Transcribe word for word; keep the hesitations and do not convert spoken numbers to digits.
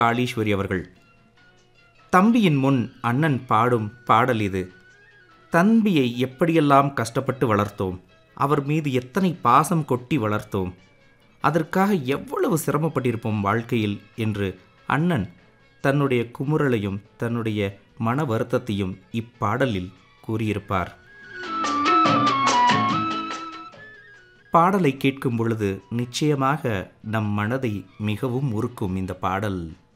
காளீஸ்வரி அவர்கள். தம்பியின் முன் அண்ணன் பாடும் பாடல் இது. தம்பியை எப்படியெல்லாம் கஷ்டப்பட்டு வளர்த்தோம், அவர் மீது எத்தனை பாசம் கொட்டி வளர்த்தோம், அதற்காக எவ்வளவு சிரமப்பட்டிருப்போம் வாழ்க்கையில் என்று அண்ணன் தன்னுடைய குமுறலையும் தன்னுடைய மன வருத்தத்தையும் இப்பாடலில் கூறியிருப்பார். பாடலை கேட்கும் பொழுது நிச்சயமாக நம் மனதை மிகவும் உருக்கும் இந்த பாடல்.